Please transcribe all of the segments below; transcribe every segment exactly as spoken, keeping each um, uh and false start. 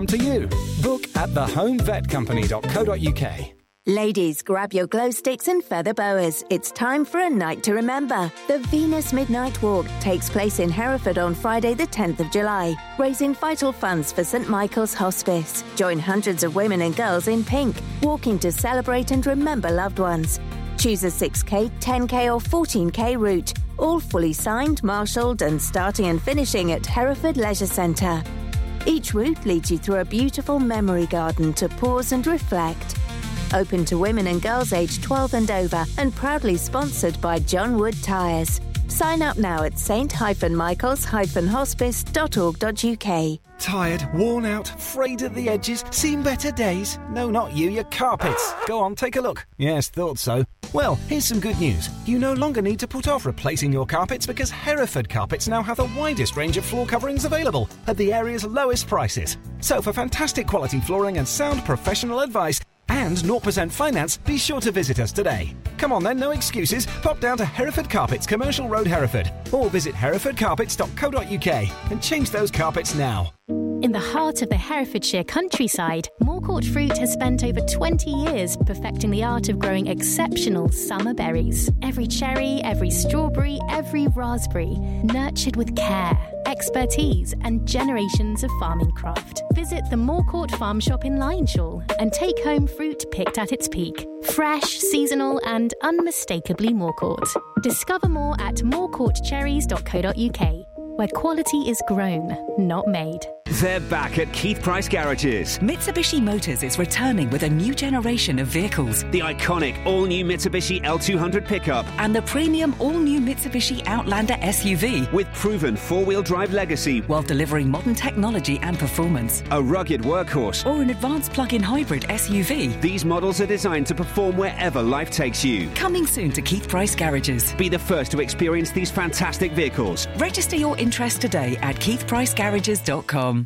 to you. Book at the home vet company dot co dot uk. Ladies, grab your glow sticks and feather boas. It's time for a night to remember. The Venus Midnight Walk takes place in Hereford on Friday the tenth of July, raising vital funds for St Michael's Hospice. Join hundreds of women and girls in pink, walking to celebrate and remember loved ones. Choose a six K, ten K or fourteen K route, all fully signed, marshalled and starting and finishing at Hereford Leisure Centre. Each route leads you through a beautiful memory garden to pause and reflect. Open to women and girls aged twelve and over and proudly sponsored by John Wood Tyres. Sign up now at st michaels hospice dot org dot uk. Tired, worn out, frayed at the edges, seen better days? No, not you, your carpets. Go on, take a look. Yes, thought so. Well, here's some good news. You no longer need to put off replacing your carpets because Hereford Carpets now have the widest range of floor coverings available at the area's lowest prices. So for fantastic quality flooring and sound professional advice and zero percent finance, be sure to visit us today. Come on then, no excuses. Pop down to Hereford Carpets, Commercial Road, Hereford, or visit hereford carpets dot co dot uk and change those carpets now. In the heart of the Herefordshire countryside, Moorcourt Fruit has spent over twenty years perfecting the art of growing exceptional summer berries. Every cherry, every strawberry, every raspberry, nurtured with care, expertise and generations of farming craft. Visit the Moorcourt Farm Shop in Lionshall and take home fruit picked at its peak. Fresh, seasonal and unmistakably Moorcourt. Discover more at moorcourt cherries dot co dot uk, where quality is grown, not made. They're back at Keith Price Garages. Mitsubishi Motors is returning with a new generation of vehicles. The iconic all-new Mitsubishi L two hundred pickup. And the premium all-new Mitsubishi Outlander S U V. With proven four-wheel drive legacy. While delivering modern technology and performance. A rugged workhorse. Or an advanced plug-in hybrid S U V. These models are designed to perform wherever life takes you. Coming soon to Keith Price Garages. Be the first to experience these fantastic vehicles. Register your interest today at keith price garages dot com.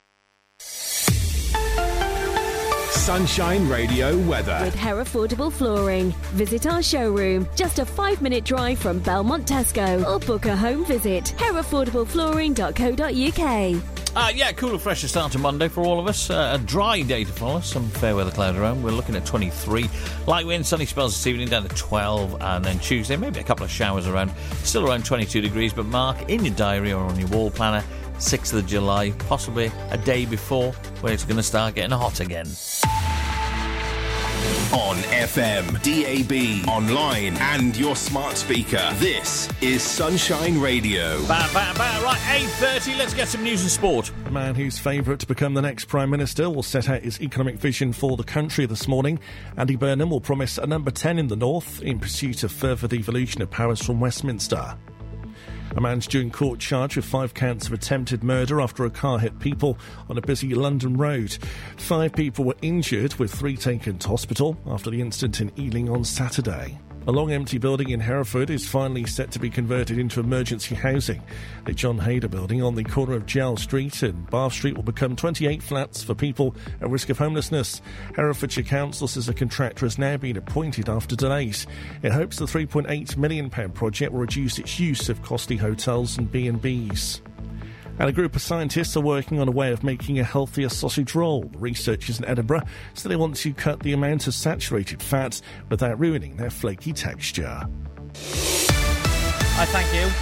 Sunshine Radio weather. With Herefordable Flooring. Visit our showroom, just a five-minute drive from Belmont Tesco, or book a home visit. herefordable flooring dot co dot uk. Uh, yeah, cooler, fresher start to Monday for all of us. Uh, a dry day to follow. Some fair weather clouds around. We're looking at twenty-three. Light wind, sunny spells this evening down to twelve. And then Tuesday, maybe a couple of showers around. Still around twenty-two degrees. But mark in your diary or on your wall planner, sixth of July, possibly a day before, when it's going to start getting hot again. On F M, D A B, online and your smart speaker. This is Sunshine Radio. Bam, bam, bam. Right, eight thirty, let's get some news and sport. The man who's favourite to become the next Prime Minister will set out his economic vision for the country this morning. Andy Burnham will promise a number ten in the north in pursuit of further devolution of powers from Westminster. A man's due in court charged with five counts of attempted murder after a car hit people on a busy London road. Five people were injured, with three taken to hospital after the incident in Ealing on Saturday. A long-empty building in Hereford is finally set to be converted into emergency housing. The John Hayder building on the corner of Gell Street and Bath Street will become twenty-eight flats for people at risk of homelessness. Herefordshire Council says a contractor has now been appointed after delays. It hopes the three point eight million pounds project will reduce its use of costly hotels and B and B's. And a group of scientists are working on a way of making a healthier sausage roll. Researchers in Edinburgh say they want to cut the amount of saturated fats without ruining their flaky texture. I thank you.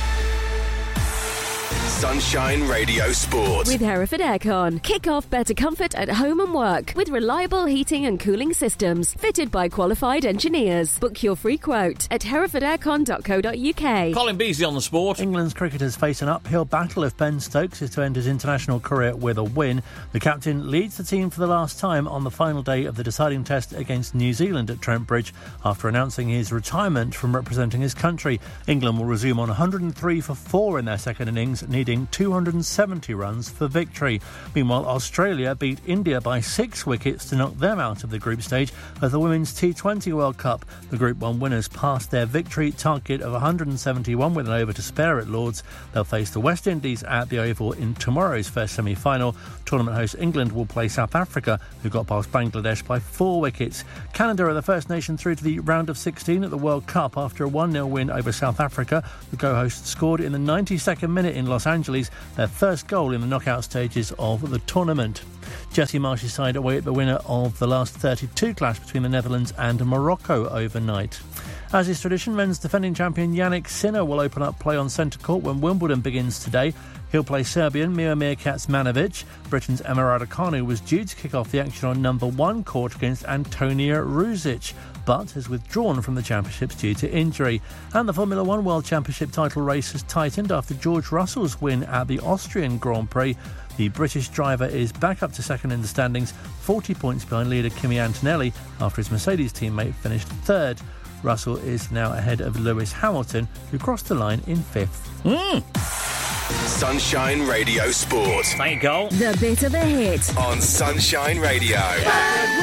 Sunshine Radio Sport. With Hereford Aircon. Kick off better comfort at home and work with reliable heating and cooling systems fitted by qualified engineers. Book your free quote at hereford aircon dot co dot uk. Colin Beasley on the sport. England's cricketers face an uphill battle if Ben Stokes is to end his international career with a win. The captain leads the team for the last time on the final day of the deciding test against New Zealand at Trent Bridge after announcing his retirement from representing his country. England will resume on one hundred three for four in their second innings, needing two hundred seventy runs for victory. Meanwhile, Australia beat India by six wickets to knock them out of the group stage of the Women's T twenty World Cup. The Group one winners passed their victory target of one hundred seventy-one with an over to spare at Lords. They'll face the West Indies at the Oval in tomorrow's first semi-final. Tournament host England will play South Africa, who got past Bangladesh by four wickets. Canada are the first nation through to the round of sixteen at the World Cup after a one nil win over South Africa. The co-hosts scored in the ninety-second minute in Los Angeles Angeles their first goal in the knockout stages of the tournament. Jesse Marsh's side await the winner of the last thirty-two clash between the Netherlands and Morocco overnight. As is tradition, men's defending champion Yannick Sinner will open up play on centre court when Wimbledon begins today. He'll play Serbian Miomir Kecmanovic. Britain's Emma Raducanu was due to kick off the action on number one court against Antonia Ruzic, but has withdrawn from the championships due to injury. And the Formula One World Championship title race has tightened after George Russell's win at the Austrian Grand Prix. The British driver is back up to second in the standings, forty points behind leader Kimi Antonelli after his Mercedes teammate finished third. Russell is now ahead of Lewis Hamilton, who crossed the line in fifth. Mm. Sunshine Radio Sport. Thank you, Cole. The bit of a hit On Sunshine Radio.